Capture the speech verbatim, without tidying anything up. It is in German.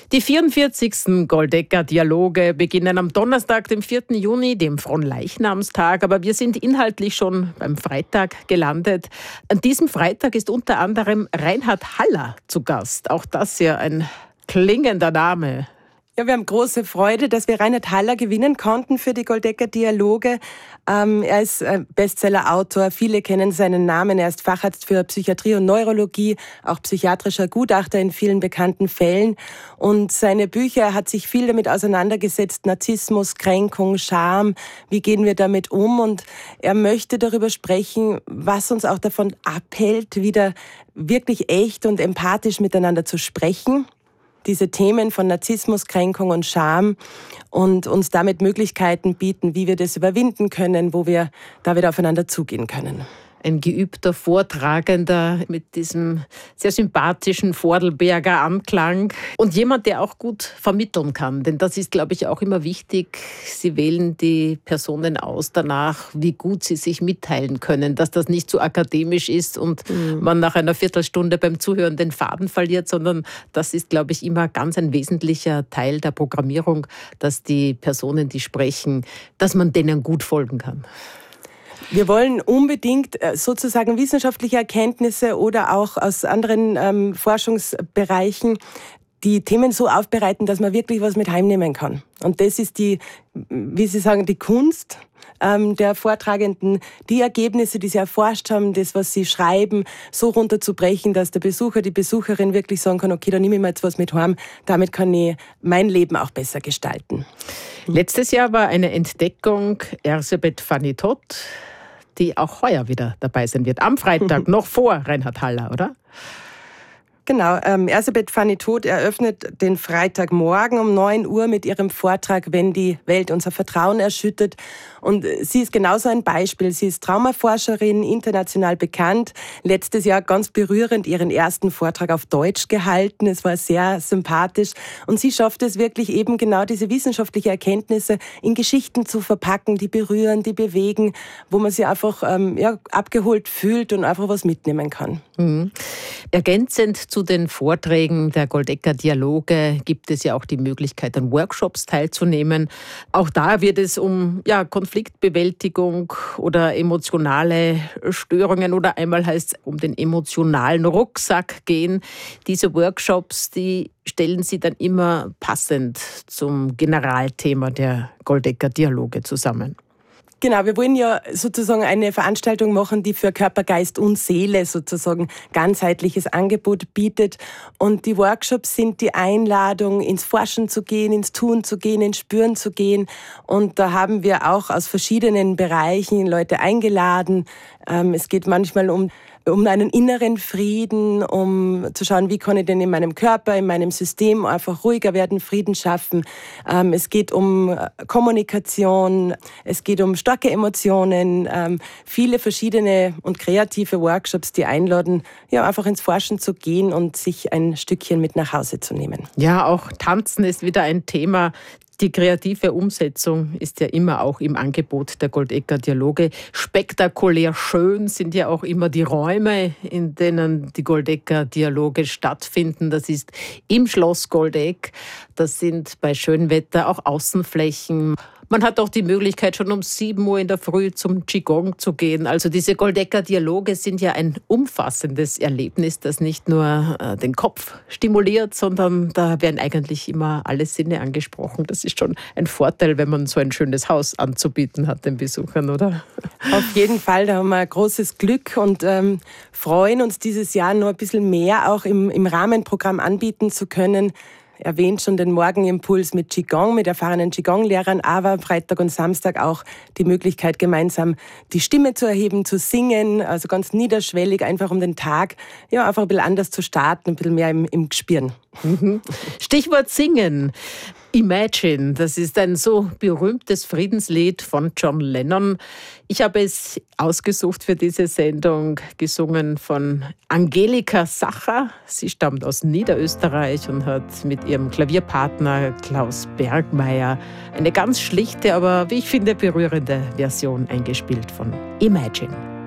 Die vierundvierzigsten Goldecker-Dialoge beginnen am Donnerstag, dem vierten Juni, dem Fronleichnamstag. Aber wir sind inhaltlich schon beim Freitag gelandet. An diesem Freitag ist unter anderem Reinhard Haller zu Gast. Auch das ja ein klingender Name. Ja, wir haben große Freude, dass wir Reinhard Haller gewinnen konnten für die Goldecker-Dialoge. Ähm, er ist äh, Bestseller-Autor, viele kennen seinen Namen. Er ist Facharzt für Psychiatrie und Neurologie, auch psychiatrischer Gutachter in vielen bekannten Fällen. Und seine Bücher, er hat sich viel damit auseinandergesetzt, Narzissmus, Kränkung, Scham, wie gehen wir damit um? Und er möchte darüber sprechen, was uns auch davon abhält, wieder wirklich echt und empathisch miteinander zu sprechen. Diese Themen von Narzissmus, Kränkung und Scham und uns damit Möglichkeiten bieten, wie wir das überwinden können, wo wir da wieder aufeinander zugehen können. Ein geübter Vortragender mit diesem sehr sympathischen Vordelberger Anklang und jemand, der auch gut vermitteln kann. Denn das ist, glaube ich, auch immer wichtig. Sie wählen die Personen aus danach, wie gut sie sich mitteilen können, dass das nicht zu akademisch ist und mhm. man nach einer Viertelstunde beim Zuhören den Faden verliert, sondern das ist, glaube ich, immer ganz ein wesentlicher Teil der Programmierung, dass die Personen, die sprechen, dass man denen gut folgen kann. Wir wollen unbedingt sozusagen wissenschaftliche Erkenntnisse oder auch aus anderen ähm, Forschungsbereichen die Themen so aufbereiten, dass man wirklich was mit heimnehmen kann. Und das ist die, wie Sie sagen, die Kunst ähm, der Vortragenden, die Ergebnisse, die sie erforscht haben, das, was sie schreiben, so runterzubrechen, dass der Besucher, die Besucherin wirklich sagen kann, okay, da nehme ich mir jetzt was mit heim, damit kann ich mein Leben auch besser gestalten. Letztes Jahr war eine Entdeckung Erzsébet Fanny-Todt, die auch heuer wieder dabei sein wird. Am Freitag, noch vor Reinhard Haller, oder? Genau, ähm, Erzsébet Fanny-Todt eröffnet den Freitagmorgen um neun Uhr mit ihrem Vortrag »Wenn die Welt unser Vertrauen erschüttet«. Und sie ist genauso ein Beispiel. Sie ist Traumaforscherin, international bekannt. Letztes Jahr ganz berührend ihren ersten Vortrag auf Deutsch gehalten. Es war sehr sympathisch. Und sie schafft es wirklich eben genau diese wissenschaftlichen Erkenntnisse in Geschichten zu verpacken, die berühren, die bewegen, wo man sich einfach ähm, ja, abgeholt fühlt und einfach was mitnehmen kann. Mhm. Ergänzend zu den Vorträgen der Goldecker-Dialoge gibt es ja auch die Möglichkeit, an Workshops teilzunehmen. Auch da wird es um ja, Konfliktbewältigung oder emotionale Störungen oder einmal heißt es um den emotionalen Rucksack gehen. Diese Workshops, die stellen Sie dann immer passend zum Generalthema der Goldecker-Dialoge zusammen. Genau, wir wollen ja sozusagen eine Veranstaltung machen, die für Körper, Geist und Seele sozusagen ganzheitliches Angebot bietet. Und die Workshops sind die Einladung, ins Forschen zu gehen, ins Tun zu gehen, ins Spüren zu gehen. Und da haben wir auch aus verschiedenen Bereichen Leute eingeladen. Es geht manchmal um um einen inneren Frieden, um zu schauen, wie kann ich denn in meinem Körper, in meinem System einfach ruhiger werden, Frieden schaffen. Ähm, es geht um Kommunikation, es geht um starke Emotionen, ähm, viele verschiedene und kreative Workshops, die einladen, ja, einfach ins Forschen zu gehen und sich ein Stückchen mit nach Hause zu nehmen. Ja, auch Tanzen ist wieder ein Thema. Die kreative Umsetzung ist ja immer auch im Angebot der Goldecker-Dialoge. Spektakulär schön sind ja auch immer die Räume, in denen die Goldecker-Dialoge stattfinden. Das ist im Schloss Goldeck. Das sind bei Schönwetter auch Außenflächen. Man hat auch die Möglichkeit, schon um sieben Uhr in der Früh zum Qigong zu gehen. Also diese Goldecker-Dialoge sind ja ein umfassendes Erlebnis, das nicht nur äh, den Kopf stimuliert, sondern da werden eigentlich immer alle Sinne angesprochen. Das ist schon ein Vorteil, wenn man so ein schönes Haus anzubieten hat den Besuchern, oder? Auf jeden Fall, da haben wir ein großes Glück und ähm, freuen uns dieses Jahr noch ein bisschen mehr auch im, im Rahmenprogramm anbieten zu können. Erwähnt schon den Morgenimpuls mit Qigong, mit erfahrenen Qigong-Lehrern, aber am Freitag und Samstag auch die Möglichkeit, gemeinsam die Stimme zu erheben, zu singen, also ganz niederschwellig, einfach um den Tag ja, einfach ein bisschen anders zu starten, ein bisschen mehr im, im Gespüren. Stichwort Singen. Imagine, das ist ein so berühmtes Friedenslied von John Lennon. Ich habe es ausgesucht für diese Sendung, gesungen von Angelika Sacher. Sie stammt aus Niederösterreich und hat mit ihrem Klavierpartner Klaus Bergmeier eine ganz schlichte, aber wie ich finde berührende Version eingespielt von Imagine.